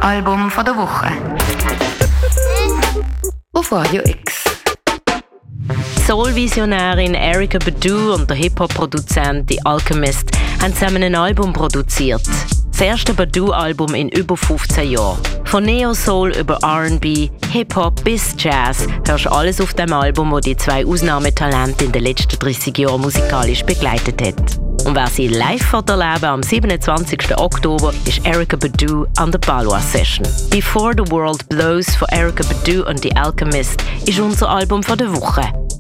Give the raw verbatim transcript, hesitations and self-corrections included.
Album von der Woche. Auf Radio X. Soul-Visionärin Erykah Badu und der Hip-Hop-Produzent The Alchemist haben zusammen ein Album produziert. Das erste Badu-Album in über fünfzehn Jahren. Von Neo-Soul über R and B, Hip-Hop bis Jazz hörst du alles auf dem Album, das die zwei Ausnahmetalente in den letzten dreißig Jahren musikalisch begleitet hat. Und wer sie live erleben am siebenundzwanzigsten Oktober ist Erykah Badu an der Balwa Session. Before the World Blows von Erykah Badu und The Alchemist ist unser Album von der Woche.